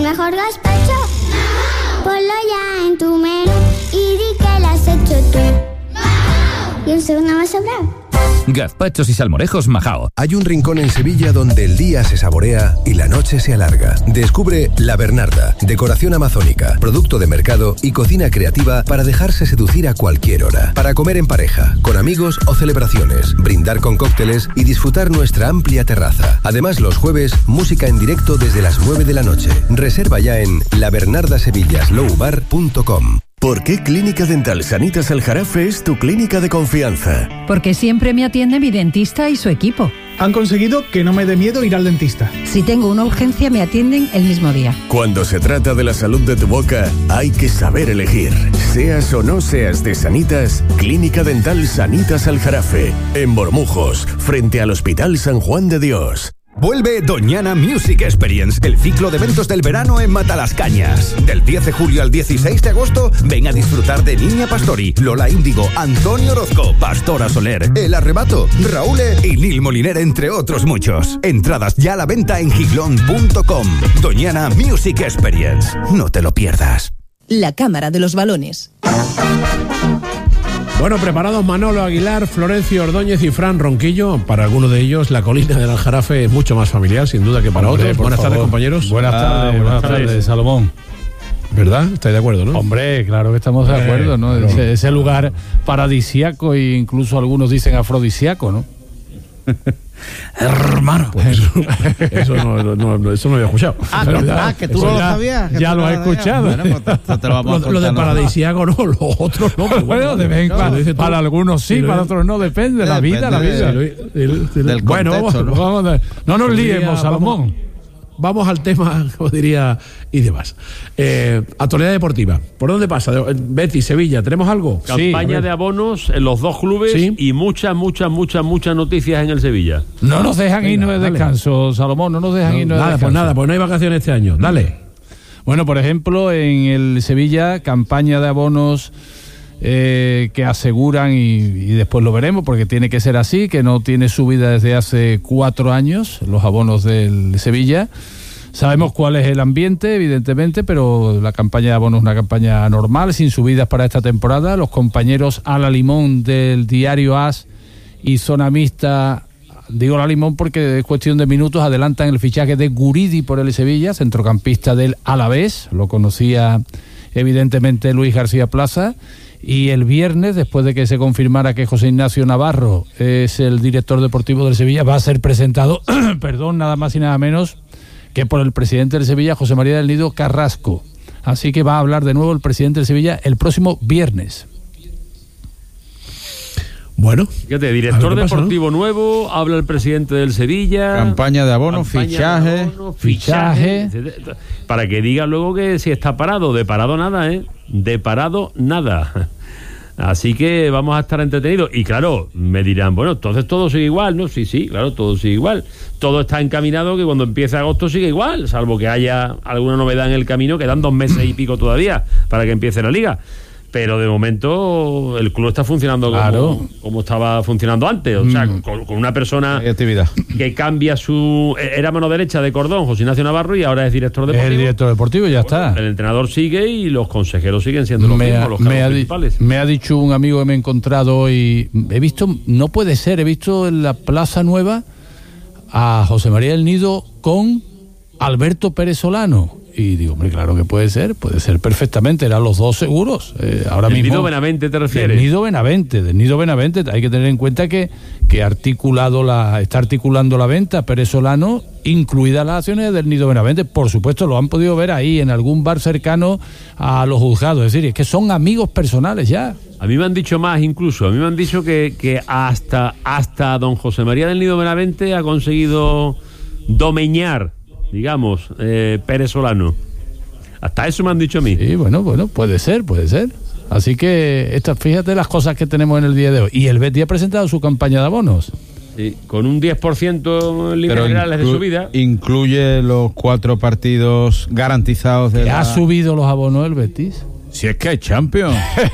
mejor gazpacho? Ponlo ya en tu menú y di que lo has hecho tú. Y un segundo más sobrado. Gazpachos y salmorejos Majao. Hay un rincón en Sevilla donde el día se saborea y la noche se alarga. Descubre La Bernarda, decoración amazónica, producto de mercado y cocina creativa para dejarse seducir a cualquier hora. Para comer en pareja, con amigos o celebraciones, brindar con cócteles y disfrutar nuestra amplia terraza. Además, los jueves, música en directo desde las 9 de la noche. Reserva ya en labernardasevillaslowbar.com. ¿Por qué Clínica Dental Sanitas Aljarafe es tu clínica de confianza? Porque siempre me atiende mi dentista y su equipo. Han conseguido que no me dé miedo ir al dentista. Si tengo una urgencia, me atienden el mismo día. Cuando se trata de la salud de tu boca, hay que saber elegir. Seas o no seas de Sanitas, Clínica Dental Sanitas Aljarafe, en Bormujos, frente al Hospital San Juan de Dios. Vuelve Doñana Music Experience, el ciclo de eventos del verano en Matalascañas. Del 10 de julio al 16 de agosto, ven a disfrutar de Niña Pastori, Lola Índigo, Antonio Orozco, Pastora Soler, El Arrebato, Raúl y Nil Moliner, entre otros muchos. Entradas ya a la venta en giglón.com. Doñana Music Experience. No te lo pierdas. La Cámara de los Balones. Bueno, preparados Manolo Aguilar, Florencio Ordóñez y Fran Ronquillo. Para algunos de ellos, la colina del Aljarafe es mucho más familiar, sin duda, que para otros. Buenas tardes, compañeros. Buenas tardes, Salomón. ¿Verdad? ¿Estáis de acuerdo, no? Hombre, claro que estamos de acuerdo, ¿no? Claro. Ese lugar paradisíaco e incluso algunos dicen afrodisíaco, ¿no? Hermano, pues eso no había escuchado. Que tú no lo sabías. Ya lo has escuchado. Bueno, pues te lo vamos a Lo de paradisíaco no, los otros no. Bueno, de vez en cuando. Para algunos sí, para otros no, depende. La vida. Del Bueno, vamos a no nos liemos, Salomón. Vamos al tema, como diría, y demás. Actualidad deportiva. ¿Por dónde pasa? Betis, Sevilla, ¿tenemos algo? Campaña de abonos en los dos clubes y muchas noticias en el Sevilla. No nos dejan irnos de descanso, Salomón, no nos dejan irnos de descanso. Pues no hay vacaciones este año. Dale. Bueno, por ejemplo, en el Sevilla, campaña de abonos que aseguran, y después lo veremos porque tiene que ser así, que no tiene subida desde hace 4 años los abonos del Sevilla. Sabemos cuál es el ambiente, evidentemente, pero la campaña de abonos es una campaña normal, sin subidas para esta temporada. Los compañeros a la limón del diario AS y Zona Mixta, digo la limón porque es cuestión de minutos, adelantan el fichaje de Guridi por el Sevilla, centrocampista del Alavés. Lo conocía evidentemente Luis García Plaza. Y el viernes, después de que se confirmara que José Ignacio Navarro es el director deportivo del Sevilla, va a ser presentado, nada más y nada menos que por el presidente del Sevilla, José María del Nido Carrasco. Así que va a hablar de nuevo el presidente del Sevilla el próximo viernes. Bueno, fíjate, director deportivo nuevo, habla el presidente del Sevilla. Campaña de abonos, fichaje. Para que diga luego que si está parado, de parado nada, de parado nada. Así que vamos a estar entretenidos. Y claro, me dirán, bueno, entonces todo sigue igual, ¿no? Sí, claro, todo sigue igual. Todo está encaminado que cuando empiece agosto sigue igual, salvo que haya alguna novedad en el camino, quedan 2 meses y pico todavía para que empiece la liga. Pero de momento el club está funcionando como estaba funcionando antes. O sea, con una persona que cambia su... Era mano derecha de Cordón, José Ignacio Navarro, y ahora es director deportivo. El director deportivo ya está. El entrenador sigue y los consejeros siguen siendo los mismos, los cargos principales. Me ha dicho un amigo que me he encontrado hoy, he visto en la Plaza Nueva a José María del Nido con Alberto Pérez Solano. Y digo, hombre, claro que puede ser perfectamente, eran los dos seguros. Ahora mismo. Nido Benavente te refieres. Del Nido Benavente, hay que tener en cuenta que está articulando la venta Pérez Solano, incluidas las acciones del Nido Benavente. Por supuesto, lo han podido ver ahí en algún bar cercano a los juzgados. Es decir, es que son amigos personales ya. A mí me han dicho más incluso. A mí me han dicho que hasta don José María del Nido Benavente ha conseguido domeñar, digamos, Pérez Solano. Hasta eso me han dicho a mí. Sí, bueno, puede ser. Así que fíjate las cosas que tenemos en el día de hoy. Y el Betis ha presentado su campaña de abonos. Sí, con un 10% en líneas generales de subida. ¿Incluye los 4 partidos garantizados ¿Ha subido los abonos el Betis? Si es que hay Champions.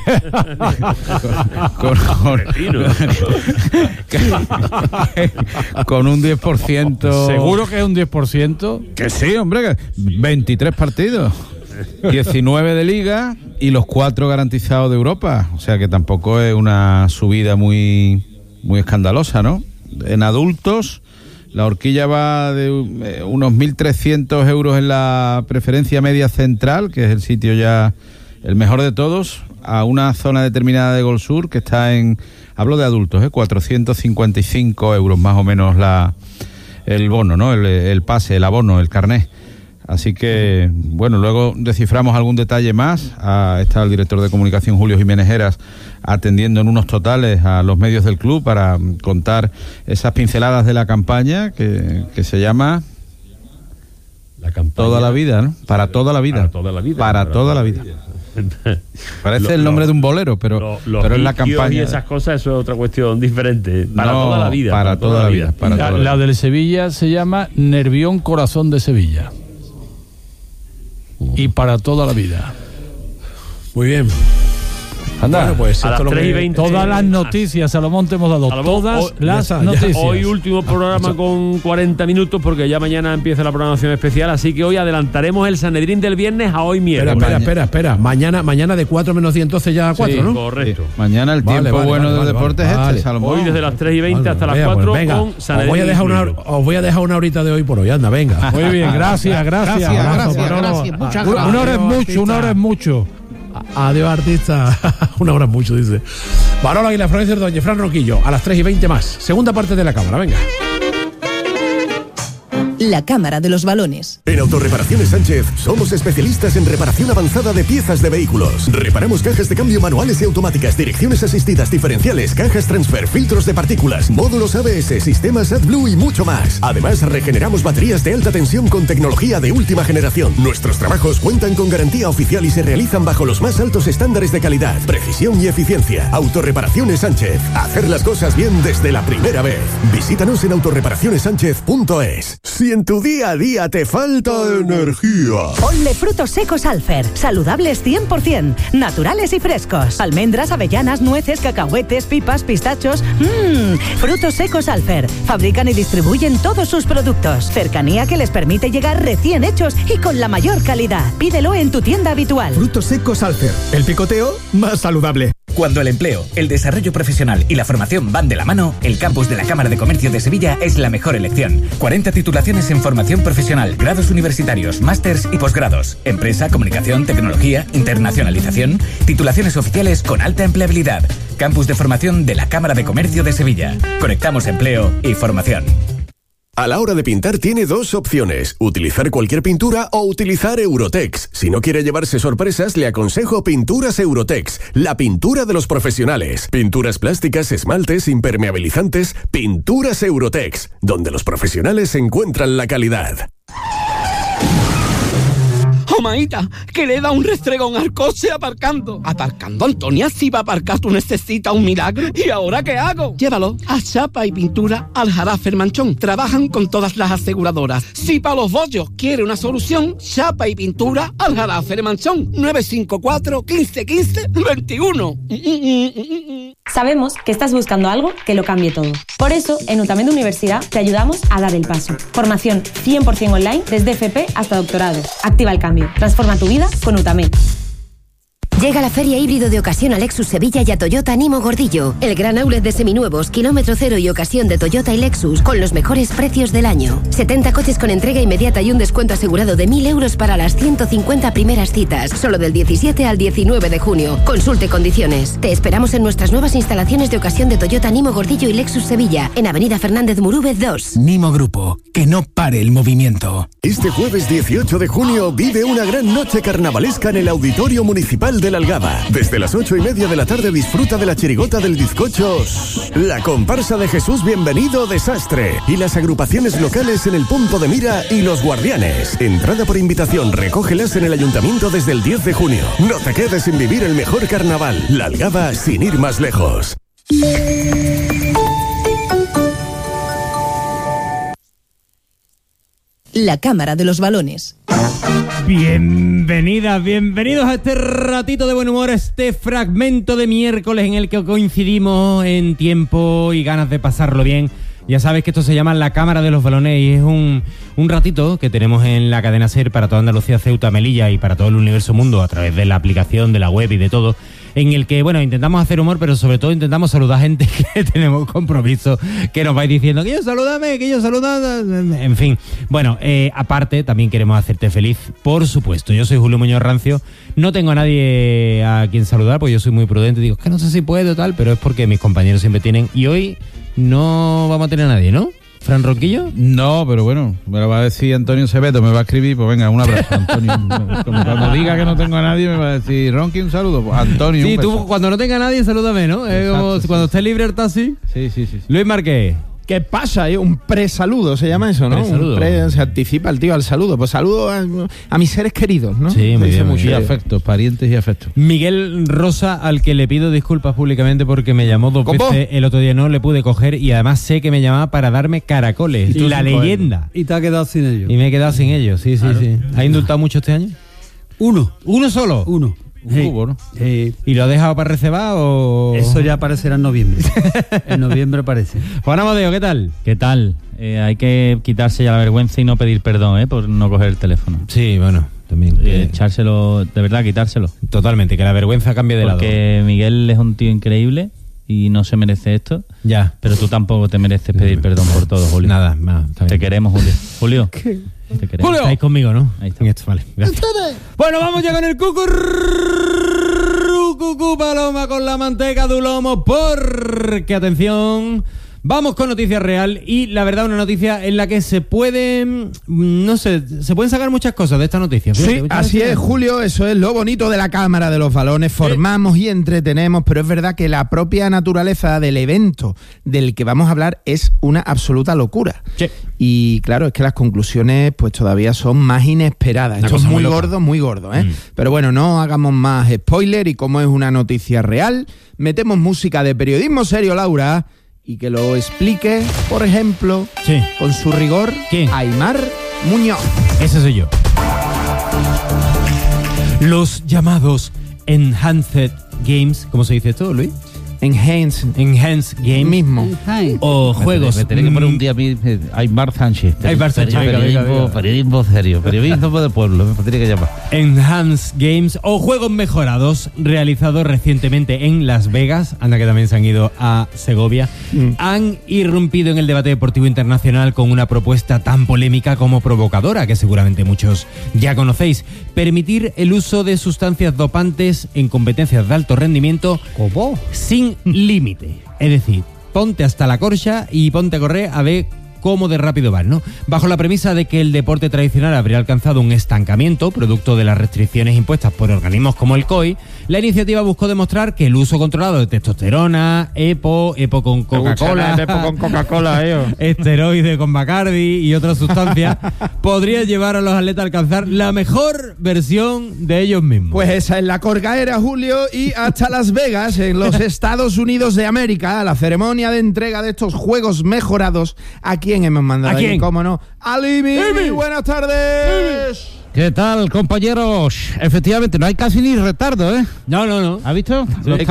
con un 10%. ¿Seguro que es un 10%? Que sí, hombre. 23 partidos. 19 de Liga y los 4 garantizados de Europa. O sea que tampoco es una subida muy escandalosa, ¿no? En adultos, la horquilla va de unos 1.300 euros en la preferencia media central, que es el sitio ya el mejor de todos, a una zona determinada de Gol Sur que está en, hablo de adultos, 455 euros más o menos el bono, ¿no? El pase, el abono, el carné. Así que, bueno, luego desciframos algún detalle más. Está el director de comunicación, Julio Jiménez Heras, atendiendo en unos totales a los medios del club para contar esas pinceladas de la campaña que se llama... La campaña... Toda la vida, ¿no? Para toda la vida. Para toda la vida. Parece el nombre de un bolero, pero es la campaña. Y esas cosas, eso es otra cuestión diferente. Para toda la vida. Para toda la vida. La del Sevilla se llama Nervión Corazón de Sevilla. Y para toda la vida. Muy bien. Anda, bueno, pues a las 3:20. Todas las noticias, Salomón, te hemos dado todas las noticias. Hoy último programa con 40 minutos porque ya mañana empieza la programación especial, así que hoy adelantaremos el Sanedrín del viernes a hoy miércoles. Espera. Mañana de 4 menos 10, entonces ya a 4, sí, ¿no? Correcto. Mañana el tiempo bueno del deporte es este, Salomón. Hoy desde las 3:20 hasta las 4 venga, con Sanedrín. Os voy a dejar una horita de hoy por hoy, anda, venga. Muy bien, gracias. Muchas gracias. Una hora es mucho. Adiós, artista. Una hora es mucho, dice. Marola Aguilar, Florencio Ordóñez, Fran Ronquillo, a las 3:20 más. Segunda parte de la cámara, venga. La cámara de los balones. En Autorreparaciones Sánchez somos especialistas en reparación avanzada de piezas de vehículos. Reparamos cajas de cambio manuales y automáticas, direcciones asistidas, diferenciales, cajas transfer, filtros de partículas, módulos ABS, sistemas AdBlue y mucho más. Además, regeneramos baterías de alta tensión con tecnología de última generación. Nuestros trabajos cuentan con garantía oficial y se realizan bajo los más altos estándares de calidad, precisión y eficiencia. Autorreparaciones Sánchez. Hacer las cosas bien desde la primera vez. Visítanos en autorreparacionessánchez.es. Si en tu día a día te falta energía, ponle frutos secos Alfer, saludables 100%, naturales y frescos. Almendras, avellanas, nueces, cacahuetes, pipas, pistachos. Frutos secos Alfer. Fabrican y distribuyen todos sus productos. Cercanía que les permite llegar recién hechos y con la mayor calidad. Pídelo en tu tienda habitual. Frutos secos Alfer. El picoteo más saludable. Cuando el empleo, el desarrollo profesional y la formación van de la mano, el campus de la Cámara de Comercio de Sevilla es la mejor elección. 40 titulaciones en formación profesional, grados universitarios, másters y posgrados. Empresa, comunicación, tecnología, internacionalización. Titulaciones oficiales con alta empleabilidad. Campus de formación de la Cámara de Comercio de Sevilla. Conectamos empleo y formación. a la hora de pintar tiene dos opciones: utilizar cualquier pintura o utilizar Eurotex. Si no quiere llevarse sorpresas, le aconsejo Pinturas Eurotex, la pintura de los profesionales. Pinturas plásticas, esmaltes, impermeabilizantes. Pinturas Eurotex, donde los profesionales encuentran la calidad. ¡Oh, maíta! Que le da un restregón al coche aparcando. ¿Aparcando, Antonia? Si va a aparcar tú necesitas un milagro. ¿Y ahora qué hago? Llévalo a Chapa y Pintura Aljarafe El Manchón. Trabajan con todas las aseguradoras. Si para los bollos quiere una solución, Chapa y Pintura Aljarafe El Manchón. 954 15 15 21. Sabemos que estás buscando algo que lo cambie todo. Por eso, en Utamente Universidad te ayudamos a dar el paso. Formación 100% online desde FP hasta doctorado. Activa el cambio. Transforma tu vida con Utamente. Llega la Feria Híbrido de Ocasión a Lexus Sevilla y a Toyota Nimo Gordillo. El gran outlet de seminuevos, kilómetro cero y ocasión de Toyota y Lexus con los mejores precios del año. 70 coches con entrega inmediata y un descuento asegurado de 1.000 euros para las 150 primeras citas. Solo del 17 al 19 de junio. Consulte condiciones. Te esperamos en nuestras nuevas instalaciones de ocasión de Toyota Nimo Gordillo y Lexus Sevilla, en Avenida Fernández Murúbez 2. Nimo Grupo. Que no pare el movimiento. Este jueves 18 de junio vive una gran noche carnavalesca en el Auditorio Municipal de la Algaba. Desde las 8:30 de la tarde disfruta de la chirigota del bizcocho, la comparsa de Jesús Bienvenido Desastre y las agrupaciones locales en el Punto de Mira y Los Guardianes. Entrada por invitación, recógelas en el Ayuntamiento desde el 10 de junio. No te quedes sin vivir el mejor carnaval. La Algaba sin ir más lejos. La Cámara de los Balones. Bienvenidas, bienvenidos a este ratito de buen humor, este fragmento de miércoles en el que coincidimos en tiempo y ganas de pasarlo bien. Ya sabes que esto se llama La Cámara de los Balones y es un ratito que tenemos en la cadena SER para toda Andalucía, Ceuta, Melilla y para todo el universo mundo a través de la aplicación, de la web y de todo, en el que, bueno, intentamos hacer humor, pero sobre todo intentamos saludar a gente que tenemos compromiso, que nos vais diciendo que yo saludame, en fin. Bueno, aparte, también queremos hacerte feliz, por supuesto. Yo soy Julio Muñoz Rancio, no tengo a nadie a quien saludar, porque yo soy muy prudente, digo, que no sé si puedo tal, pero es porque mis compañeros siempre tienen, y hoy no vamos a tener a nadie, ¿no? ¿Fran Ronquillo? No, pero bueno, me lo va a decir Antonio Cebedo, me va a escribir, pues venga, un abrazo, Antonio. Cuando diga que no tengo a nadie, me va a decir, Ronqui, un saludo. Pues, Antonio, sí, un beso. tú cuando no tenga a nadie, salúdame, ¿no? Exacto, como sí. Cuando esté libre el taxi. Sí. Luis Márquez. ¿Qué pasa? Un presaludo se llama eso, ¿no? Se anticipa el tío al saludo. Pues saludo a mis seres queridos, ¿no? Sí, muy bien, Y afectos, parientes y afectos. Miguel Rosa, al que le pido disculpas públicamente porque me llamó 2 ¿Cómo? veces, el otro día no le pude coger y además sé que me llamaba para darme caracoles, la leyenda. Y te has quedado sin ellos. Y me he quedado sin ellos, sí. ¿Has indultado mucho este año? ¿Uno solo? Uno. Un cubo, ¿no? ¿Y lo has dejado para reservar o...? Eso ya aparecerá en noviembre. En noviembre aparece. Juan Amadeo, ¿qué tal? ¿Qué tal? Hay que quitarse ya la vergüenza y no pedir perdón, por no coger el teléfono. Sí, bueno, también. Echárselo, de verdad, quitárselo. Totalmente, que la vergüenza cambie de lado. Porque Miguel es un tío increíble y no se merece esto. Ya. Pero tú tampoco te mereces pedir perdón por todo, Julio. Nada. Te queremos, Julio. Julio. ¿Qué? Te queremos. Julio. Estáis conmigo, ¿no? Ahí está. Esto, vale, gracias. Bueno, vamos ya con el cucú paloma con la manteca de un lomo, porque, atención, vamos con noticia real y la verdad una noticia en la que se pueden sacar muchas cosas de esta noticia. Sí, así es, Julio, eso es lo bonito de la Cámara de los Balones, formamos y entretenemos, pero es verdad que la propia naturaleza del evento del que vamos a hablar es una absoluta locura. Sí. Y claro, es que las conclusiones pues todavía son más inesperadas. Esto es muy gordo, ¿eh? Pero bueno, no hagamos más spoiler y como es una noticia real, metemos música de periodismo serio, Laura, y que lo explique, por ejemplo, con su rigor, Aimar Muñoz. Ese soy yo. Los llamados Enhanced Games, ¿cómo se dice esto, Luis? Enhanced Game mismo. O juegos. Me tenía que poner un día Aimar Sánchez. Periodismo serio. Periodismo de pueblo. Me tiene que llamar. Enhanced Games o juegos mejorados realizados recientemente en Las Vegas. Anda que también se han ido a Segovia. Han irrumpido en el debate deportivo internacional con una propuesta tan polémica como provocadora, que seguramente muchos ya conocéis. Permitir el uso de sustancias dopantes en competencias de alto rendimiento. ¿Cómo? Sin límite. Es decir, ponte hasta la corcha y ponte a correr a ver cómo de rápido vas, ¿no? Bajo la premisa de que el deporte tradicional habría alcanzado un estancamiento, producto de las restricciones impuestas por organismos como el COI, la iniciativa buscó demostrar que el uso controlado de testosterona, EPO con Coca-Cola, esteroide con Bacardi y otras sustancias, podría llevar a los atletas a alcanzar la mejor versión de ellos mismos. Pues esa es la corcaera, Julio, y hasta Las Vegas, en los Estados Unidos de América, la ceremonia de entrega de estos juegos mejorados. ¿A quién hemos mandado? ¿A quién? ¿Cómo no? ¡Alimi! ¡Buenas tardes! ¿Qué tal, compañeros? Efectivamente, no hay casi ni retardo, ¿eh? No. ¿Has visto?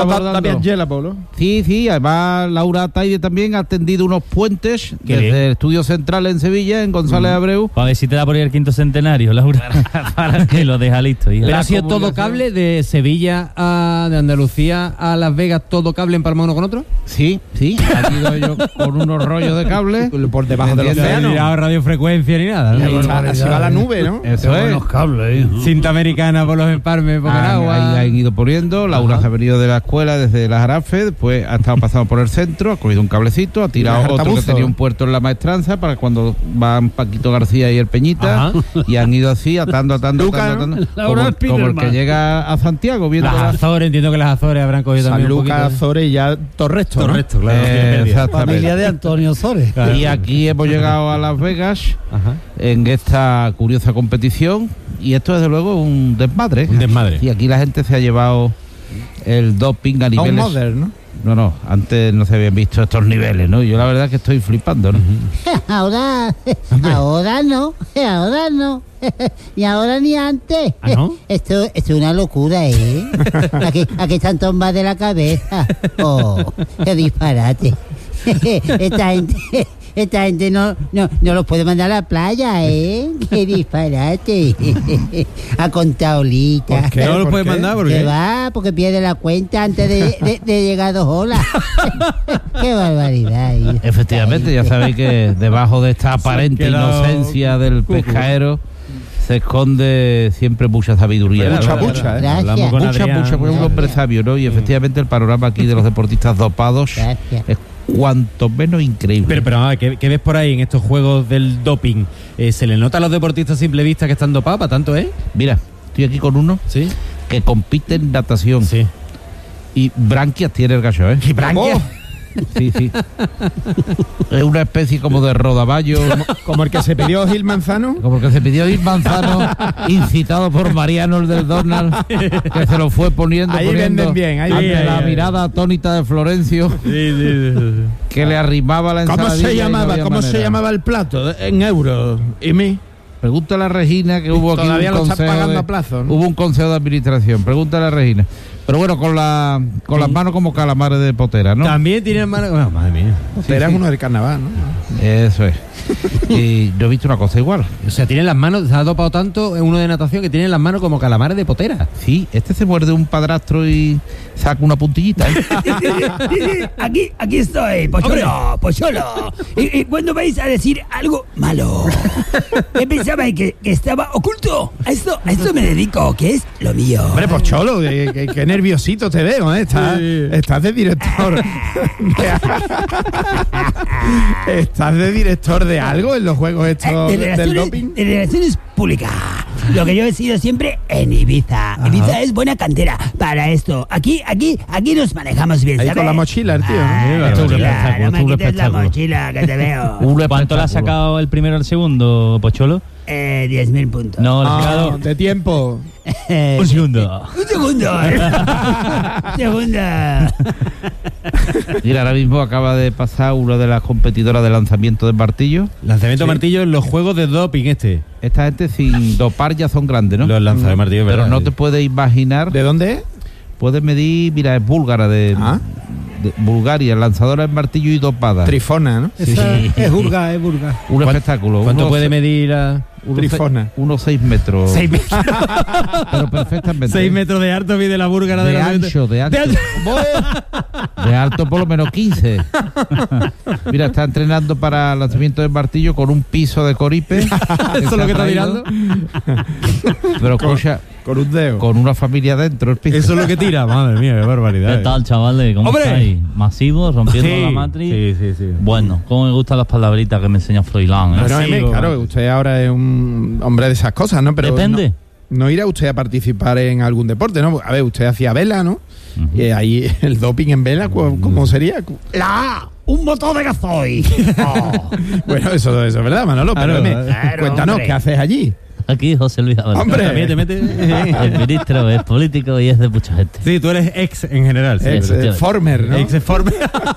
Pablo. Sí, además Laura Taide también ha tendido unos puentes desde el estudio central en Sevilla, en González Abreu. Para ver si te da por ir el 5º centenario, Laura, para que lo deja listo. Pero ha sido todo cable de Sevilla de Andalucía a Las Vegas, todo cable empalmado uno con otro. Sí, han ido ellos con unos rollos de cable por debajo del océano. No han tirado radiofrecuencia ni nada, ¿no? Así va la nube, ¿no? Eso es. Los cables, Cinta americana por los empalmes, por el agua. Ahí han ido poniendo. Laura se ha venido de la escuela desde la Jarafe, después ha estado pasando por el centro, ha cogido un cablecito, ha tirado otro que tenía un puerto en la Maestranza para cuando van Paquito García y el Peñita, y han ido así atando, como el que llega a Santiago viendo las Azores. Entiendo que las Azores habrán cogido San también Lucas, Azores y ya Torresto, claro. Exactamente. Familia de Antonio Azores. Claro. Y aquí hemos llegado a Las Vegas en esta curiosa competición. Y esto, desde luego, es un desmadre. Un desmadre. Y aquí la gente se ha llevado el doping a niveles... moderno. No, antes no se habían visto estos niveles, ¿no? Yo la verdad es que estoy flipando, ¿no? Ahora no. Ni ahora ni antes. ¿Ah, no? Esto es una locura, ¿eh? Aquí están tombas de la cabeza. Oh, qué disparate. Esta gente no los puede mandar a la playa, ¿eh? ¡Qué disparate! Ha contado Lita. ¿Por qué no los puede mandar? ¿Por qué? Que va, porque pierde la cuenta antes de llegar a 2 horas. ¡Qué barbaridad! Efectivamente, ya sabéis que debajo de esta aparente inocencia del pescaero se esconde siempre mucha sabiduría. Mucha, Gracias. Mucha, porque es un hombre sabio, ¿no? Y efectivamente el panorama aquí de los deportistas dopados es cuanto menos increíble. Pero ¿qué ves por ahí en estos juegos del doping? ¿Se le nota a los deportistas a simple vista que están dopados? ¿Para tanto, Mira, estoy aquí con uno que compite en natación. Sí. Y branquias tiene el gallo, ¿Y branquias? Sí. Es una especie como de rodaballo. Como el que se pidió Gil Manzano. Como el que se pidió Gil Manzano, incitado por Mariano, el del Donald, que se lo fue poniendo. Ahí venden bien. Ante la mirada atónita de Florencio, que le arrimaba la ensalada. ¿Cómo se llamaba el plato en euros? ¿Y mí? Pregúntale a Regina, que hubo aquí todavía lo están pagando a plazo, ¿no? Hubo un consejo de administración. Pregúntale a Regina. Pero bueno, con las manos como calamares de potera, ¿no? También tienen manos... Bueno, madre mía. Potera es uno del carnaval, ¿no? Eso es. Y yo he visto una cosa igual. O sea, tienen las manos... Se ha dopado tanto uno de natación que tiene las manos como calamares de potera. Sí, este se muerde un padrastro y saca una puntillita, ¿eh? Aquí estoy, Pocholo. ¿Y cuándo vais a decir algo malo? ¿Qué pensabais que estaba oculto? A esto me dedico, que es lo mío. Hombre, Pocholo, qué nerviosito te veo, ¿eh? Estás de director. ¿Estás de director de algo en los juegos estos del doping? De relaciones públicas. Lo que yo he sido siempre en Ibiza. Ajá. Ibiza es buena cantera para esto. Aquí nos manejamos bien, ¿sabes? Ahí con la mochila, el tío. No me quites la mochila, que te veo. ¿Cuánto le ha sacado el primero al segundo, Pocholo? 10.000 puntos. No, de tiempo. Un segundo. Mira, ahora mismo acaba de pasar una de las competidoras de lanzamiento de martillo. Lanzamiento de martillo en los juegos de doping Esta gente sin dopar ya son grandes, ¿no? Los lanzadores de martillo, pero no te puedes imaginar. ¿De dónde es? Puedes medir, mira, es búlgara de Bulgaria, lanzadora de martillo y dopada. Trifona, ¿no? Sí. Es burga. Un espectáculo. ¿Cuánto puede medir Trifona? Unos 6 metros. 6 metros. Pero perfectamente. 6 metros de alto mide la búlgara de ancho. De alto por lo menos 15. Mira, está entrenando para lanzamiento de martillo con un piso de coripe. ¿Eso es lo que está tirando? Pero con un dedo. Con una familia dentro el piso. Eso es lo que tira. Madre mía, qué barbaridad. ¿Qué tal, chavales? ¿Cómo estáis? Masivo, rompiendo la matriz. Sí. Bueno, cómo me gustan las palabritas que me enseña Froilán. Claro, usted ahora es un hombre de esas cosas, ¿no? Pero depende. No irá usted a participar en algún deporte, ¿no? A ver, usted hacía vela, ¿no? Y ahí el doping en vela, ¿cómo sería? Un motor de gasoil. Bueno, eso es verdad, Manolo. Pero cuéntanos, ¿qué haces allí? Aquí José Luis Álvarez. ¡Hombre! El ministro es político y es de mucha gente. Sí, tú eres ex en general. Sí, Ex-former, ¿no? Ex-former.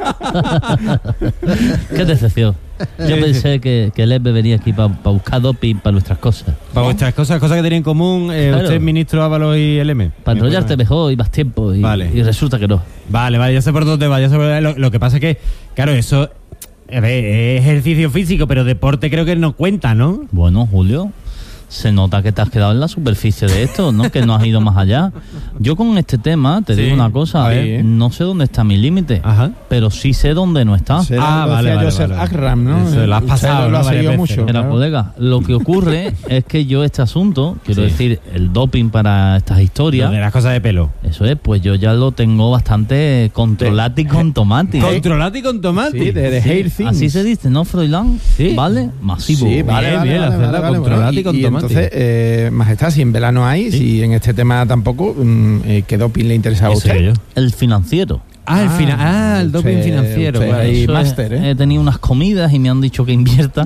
Qué decepción. Yo pensé que el EPE venía aquí para buscar doping para nuestras cosas. Para vuestras cosas que tienen en común usted, ministro Ábalos y el M. Para enrollarte mejor y más tiempo. Y resulta que no. Vale, ya sé por dónde va. Lo que pasa es que, claro, eso es ejercicio físico, pero deporte creo que no cuenta, ¿no? Bueno, Julio, se nota que te has quedado en la superficie de esto, ¿no? Que no has ido más allá. Yo con este tema te digo una cosa, no sé dónde está mi límite, pero sí sé dónde no está. Vale. Joseph Akram, ¿no? Se lo has pasado, lo ha seguido mucho. Era bodega. Lo que ocurre es que yo este asunto, quiero decir, el doping para estas historias, de las cosas de pelo. Eso es, pues yo ya lo tengo bastante controlado y con tomate. Controlado y con tomate. Sí, de hair things. Así se dice, ¿no, Froilán? Sí. ¿Vale? Masivo. Sí, vale, controlado y con tomate. Entonces, Majestad, si en vela no hay, si en este tema tampoco, ¿qué doping le interesa a usted? El financiero. El final, el doping financiero. Ahí máster, He tenido unas comidas y me han dicho que invierta.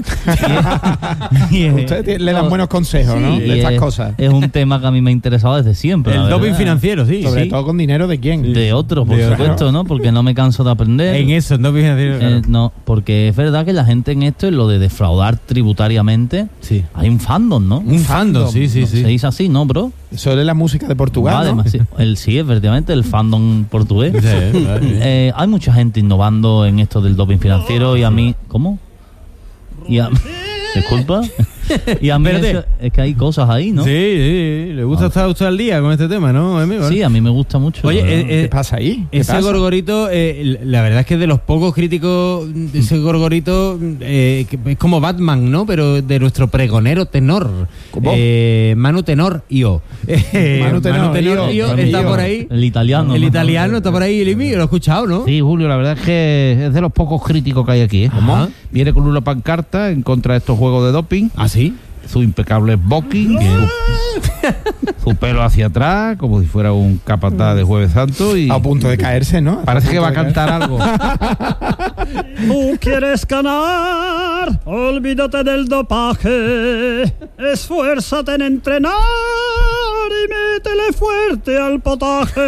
Usted le dan buenos consejos, ¿no? De estas cosas. Es un tema que a mí me ha interesado desde siempre. El doping financiero, sí. Sobre todo con dinero de quién. De otros, por supuesto, ¿no? Porque no me canso de aprender. En eso, el doping financiero. Claro. No, porque es verdad que la gente en esto, en lo de defraudar tributariamente, hay un fandom, ¿no? Un fandom, sí. Se dice así, ¿no, bro? Eso es la música de Portugal, ¿no? Además, sí, efectivamente, el fandom portugués. Hay mucha gente innovando en esto del doping financiero y a mí... ¿Cómo? Disculpa. Y a mí es que hay cosas ahí, ¿no? Sí, le gusta estar usted al día con este tema, ¿no, amigo? Sí, a mí me gusta mucho. Oye, ¿qué pasa ahí? Ese Gorgorito, la verdad es que es de los pocos críticos, ese Gorgorito es como Batman, ¿no? Pero de nuestro pregonero tenor. ¿Cómo? Manu Tenor Io. Manu Tenor Io está por ahí. El italiano. El italiano está por ahí, el Imi, lo he escuchado, ¿no? Sí, Julio, la verdad es que es de los pocos críticos que hay aquí. ¿Cómo? Viene con una pancarta en contra de estos juegos de doping. ¿Ah, sí? Su impecable bocking, su pelo hacia atrás, como si fuera un capataz de Jueves Santo. Y a punto de caerse, ¿no? Parece que va a cantar algo. ¿Tú quieres ganar? Olvídate del dopaje. Esfuérzate en entrenar y métele fuerte al potaje.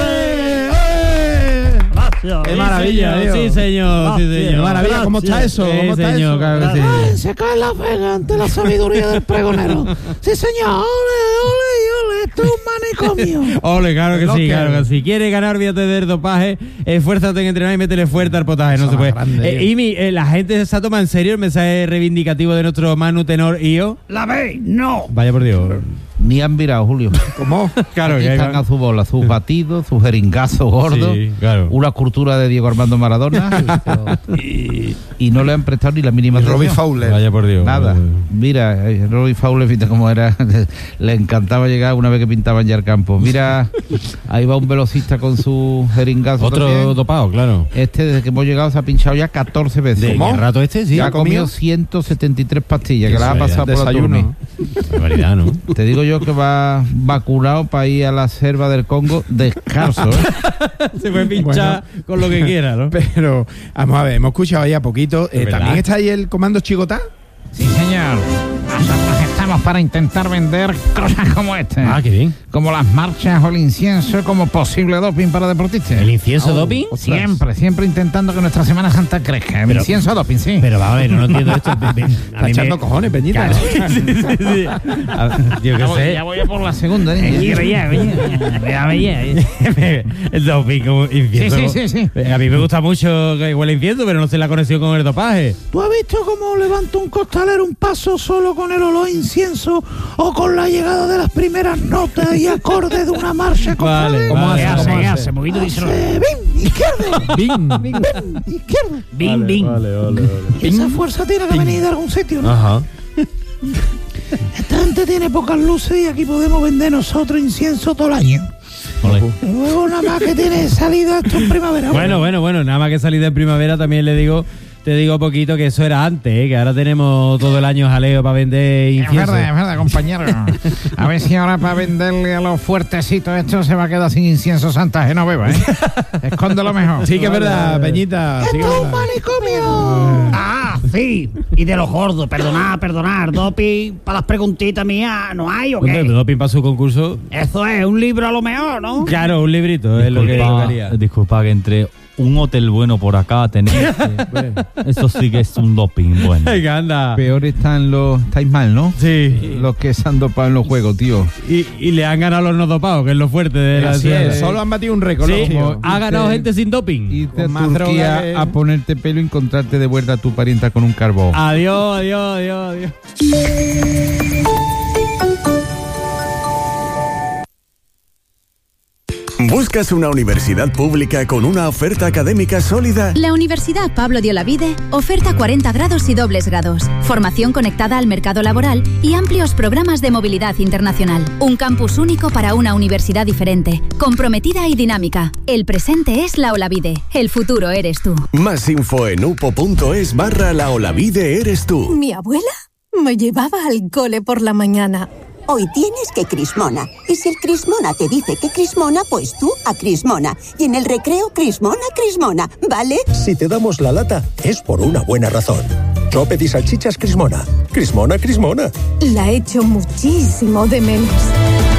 ¡Qué maravilla, tío! Sí, señor. ¡Qué maravilla! ¿Cómo está eso? ¿Cómo está eso? Claro que sí. Ay, se cae la vega ante la sabiduría del pregonero. Sí, señor. Ole, esto es un manicomio. Ole, claro que sí, claro que sí. Si quieres ganar, olvídate del dopaje, esfuérzate en entrenar y métele fuerte al potaje. No se puede. Imi, la gente se ha tomado en serio el mensaje reivindicativo de nuestro Manu Tenor Io. ¿La veis? No. Vaya por Dios. Ni han virado, Julio. ¿Cómo? Claro, aquí están a su bola, sus batidos, sus jeringazos gordos, una cultura de Diego Armando Maradona y no le han prestado ni la mínima atención. Robbie Fowler. Vaya por Dios. Nada. Mira, Robbie Fowler, fíjate cómo era. Le encantaba llegar una vez que pintaban ya el campo. Mira, ahí va un velocista con su jeringazo. Otro también. Dopado, claro. Desde que hemos llegado se ha pinchado ya 14 veces. ¿De qué rato este? Sí. Ya ha comido 173 pastillas, que las ha pasado por desayuno. Barbaridad, ¿no? Te digo yo que va vacunado para ir a la selva del Congo descalzo, Se puede pinchar con lo que quiera, ¿no? Pero, vamos a ver, hemos escuchado ahí a poquito. ¿También está ahí el comando Chigotá? Sí, señor. Nosotros estamos para intentar vender cosas como esta. Ah, qué bien. Como las marchas o el incienso como posible doping para deportistas. ¿El incienso doping? Siempre intentando que nuestra Semana Santa crezca. El incienso doping, sí. Pero vamos a ver, no entiendo esto. Está echando cojones, Peñita. Claro. Sí. Yo qué sé. Ya voy a por la segunda. El doping como incienso. Sí. A mí me gusta mucho que huele incienso, pero no sé la conexión con el dopaje. ¿Tú has visto cómo levanta un costalero un paso solo con el olor a incienso o con la llegada de las primeras notas y acordes de una marcha costalera? ¿Cómo hace? Movido díselo. ¡Bim! ¡Izquierda! ¡Bim! ¡Izquierda! ¡Bim! Vale. Esa fuerza tiene que venir de algún sitio, ¿no? Ajá. Esta gente tiene pocas luces y aquí podemos vender nosotros incienso todo el año. Luego nada más que tiene salida esto en primavera. Bueno, nada más que salida en primavera también te digo poquito que eso era antes, que ahora tenemos todo el año jaleo para vender incienso. Es verdad, compañero. A ver si ahora para venderle a los fuertecitos esto se va a quedar sin incienso Santa Genoveva, ¿eh? Escóndelo mejor. Sí que es verdad, Peñita. ¡Esto es un manicomio! Ah, sí. Y de los gordos, perdonar. Doping para las preguntitas mías, ¿no hay o qué? Doping para su concurso. Eso es, un libro a lo mejor, ¿no? Claro, un librito es lo que haría. Disculpa que entre un hotel bueno por acá tenéis. Eso sí que es un doping bueno. Venga, anda. Peor estáis mal, ¿no? Sí. Los que se han dopado en los juegos, tío. Y le han ganado los no dopados, que es lo fuerte de la serie. Solo han batido un récord. Sí, ha ganado gente sin doping. Y te a Turquía a ponerte pelo y encontrarte de vuelta a tu parienta con un carbón. Adiós. ¿Buscas una universidad pública con una oferta académica sólida? La Universidad Pablo de Olavide oferta 40 grados y dobles grados, formación conectada al mercado laboral y amplios programas de movilidad internacional. Un campus único para una universidad diferente, comprometida y dinámica. El presente es la Olavide, el futuro eres tú. Más info en upo.es/la Olavide eres tú. Mi abuela me llevaba al cole por la mañana. Hoy tienes que Crismona. Y si el Crismona te dice que Crismona, pues tú a Crismona. Y en el recreo, Crismona, ¿vale? Si te damos la lata, es por una buena razón. Tróped y salchichas Crismona. Crismona. La echo muchísimo de menos.